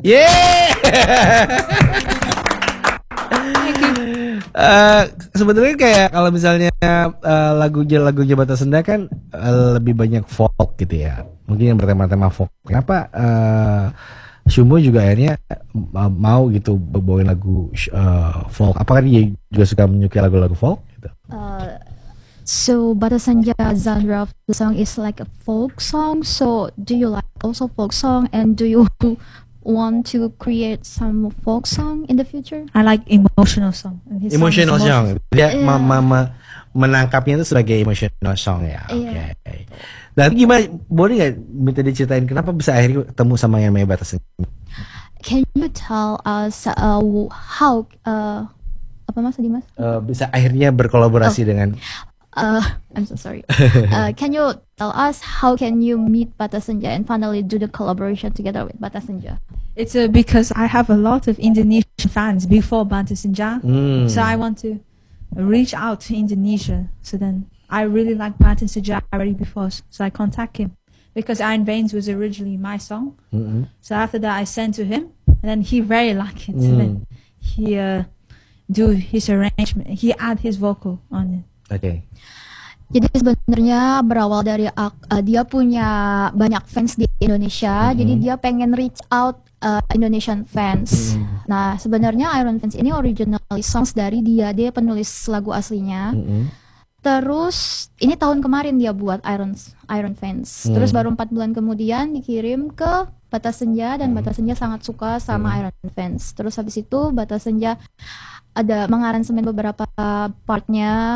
Sebenarnya kayak kalau misalnya lagu-lagunya Bata Senda kan lebih banyak folk gitu ya. Mungkin yang bertema-tema folk. Kenapa Shumbo juga akhirnya mau gitu bawain lagu folk? Apakah dia juga suka menyukai lagu-lagu folk gitu? So Bata Senja genre of the song is like a folk song. So do you like also folk song, and do you want to create some folk song in the future? I like emotional song. And his Emotional song song. Dia menangkapnya itu sebagai emotional song ya. Oke. Dan gimana? Boleh nggak minta diceritain kenapa bisa akhirnya ketemu sama yang namanya Bata Senja? Can you tell us how apa mas tadi mas? Bisa akhirnya berkolaborasi dengan I'm so sorry. Can you tell us how can you meet Bata Senja and finally do the collaboration together with Bata Senja? It's because I have a lot of Indonesian fans before Bata Senja, so I want to reach out to Indonesia. So then I really like Bata Senja already before, so I contact him because Iron Veins was originally my song. So after that I sent to him, and then he very liked it. So then he do his arrangement, he add his vocal on it. Oke. Jadi sebenarnya berawal dari dia punya banyak fans di Indonesia, jadi dia pengen reach out Indonesian fans. Nah sebenarnya Iron Fans ini originally songs dari dia penulis lagu aslinya. Terus ini tahun kemarin dia buat Iron Fans. Terus baru 4 bulan kemudian dikirim ke Bata Senja, dan Bata Senja sangat suka sama Iron Fans. Terus habis itu Bata Senja ada mengaransemen beberapa partnya.